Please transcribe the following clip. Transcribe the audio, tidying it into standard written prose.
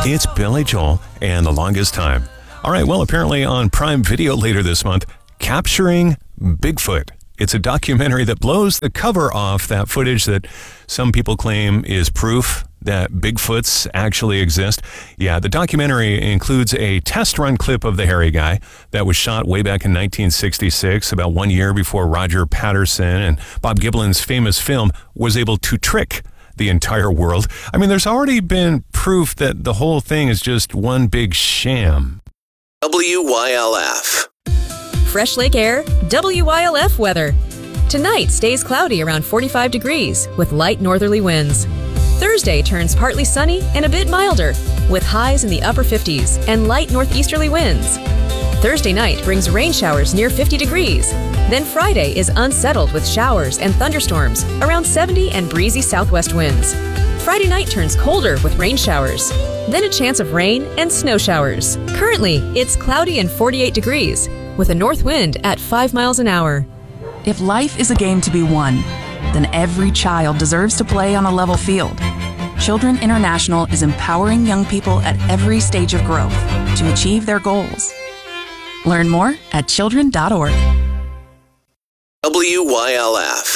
It's Billy Joel and The Longest Time. All right, well, apparently on Prime Video later this month, Capturing Bigfoot. It's a documentary that blows the cover off that footage that some people claim is proof that Bigfoots actually exist. Yeah, the documentary includes a test run clip of the hairy guy that was shot way back in 1966, about 1 year before Roger Patterson and Bob Gibblin's famous film was able to trick the entire world. I mean, there's already been proof that the whole thing is just one big sham. WYLF. Fresh Lake Air, WYLF weather. Tonight stays cloudy around 45 degrees with light northerly winds. Thursday turns partly sunny and a bit milder with highs in the upper 50s and light northeasterly winds. Thursday night brings rain showers near 50 degrees. Then Friday is unsettled with showers and thunderstorms around 70 and breezy southwest winds. Friday night turns colder with rain showers. Then a chance of rain and snow showers. Currently, it's cloudy and 48 degrees with a north wind at 5 miles an hour. If life is a game to be won, then every child deserves to play on a level field. Children International is empowering young people at every stage of growth to achieve their goals. Learn more at children.org. WYLF.